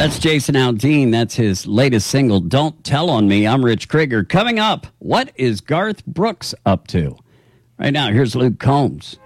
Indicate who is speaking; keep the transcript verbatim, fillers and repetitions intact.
Speaker 1: That's Jason Aldean. That's his latest single, Don't Tell on Me. I'm Rich Krieger. Coming up, what is Garth Brooks up to? Right now, here's Luke Combs.